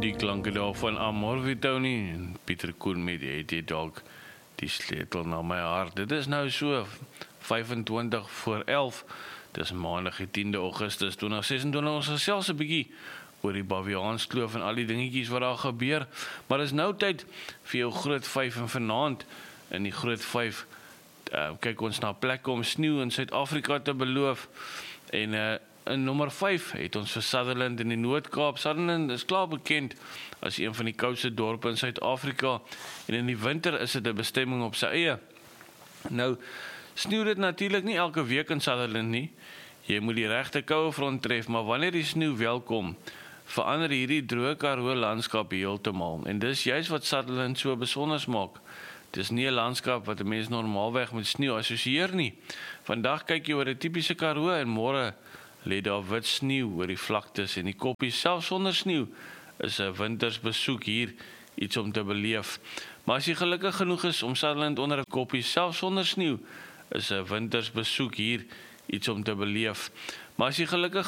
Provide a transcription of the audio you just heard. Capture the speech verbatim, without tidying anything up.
Die klanke daar van Amorvi Tony en Pieter Koen met die het jy dalk die sleutel na my hart. Dit is nou so vyfentwintig voor elf. Dis maandag die tiende Augustus twintig sesentwintig. Ons gesels 'n bietjie oor die Baviaanskloof en al die dingetjies wat daar gebeur. Maar dis nou tyd vir jou groot vyf en vanaand in die groot vyf uh, kyk ons na plekke om sneeu in Suid-Afrika te beloof. En uh, in nommer vyf het ons vir Sutherland in die Noord-Kaap. Sutherland is klaar bekend as een van die koudste dorpe in Suid-Afrika. En in die winter is dit 'n bestemming op sy eie. Nou, sneeu dit natuurlik nie elke week in Sutherland nie. Jy moet die regte koue front tref, maar wanneer die sneeu welkom, verander hierdie droë Karoo landskap heeltemal. En dis juist wat Sutherland so besonder maak. Dis nie 'n landskap wat 'n mens normaalweg met sneeu assosieer nie. Vandag kyk jy oor 'n tipiese Karoo en môre lê daar wit sneeu oor die vlaktes en die koppies. Selfs sonder sneeu is 'n wintersbesoek hier iets om te beleef. Maar as jy gelukkig genoeg is om Sutherland onder 'n koppie, selfs sonder sneeu, is 'n wintersbesoek hier iets om te beleef. Maar as jy gelukkig